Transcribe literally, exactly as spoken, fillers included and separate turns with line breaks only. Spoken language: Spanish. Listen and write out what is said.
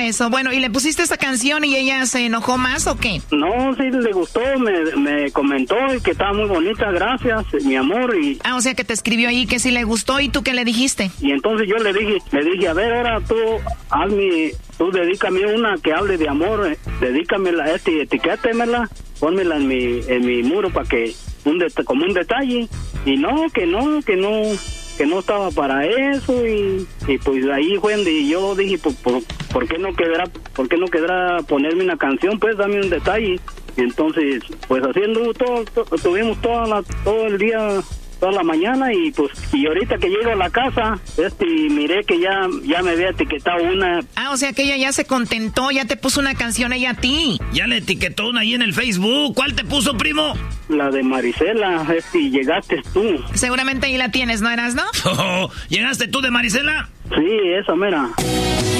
eso. Bueno, ¿y le pusiste esta canción y ella se enojó más o qué?
No, sí le gustó, me, me comentó que estaba muy bonita, gracias, mi amor. Y
ah, o sea que te escribió ahí que sí le gustó, ¿y tú qué le dijiste?
Y entonces yo le dije, le dije, a ver, ahora tú, hazme, tú dedícame una que hable de amor, eh, dedícamela, este, etiquétemela, pónmela en mi, en mi muro para que, un det- como un detalle. Y no, que no, que no... que no estaba para eso y, y pues ahí fue donde yo dije, pues, por, ¿por qué no quedará, por qué no quedará ponerme una canción? Pues dame un detalle. Y entonces, pues haciendo todo, todo tuvimos toda la, todo el día, toda la mañana y pues, y ahorita que llego a la casa, este, miré que ya, ya me había etiquetado una.
Ah, o sea que ella ya se contentó, ya te puso una canción ella a ti.
Ya le etiquetó una ahí en el Facebook. ¿Cuál te puso, primo?
La de Marisela, este, y llegaste tú.
Seguramente ahí la tienes, ¿no eras, no?
Oh, ¿llegaste tú de Marisela?
Sí, esa mera.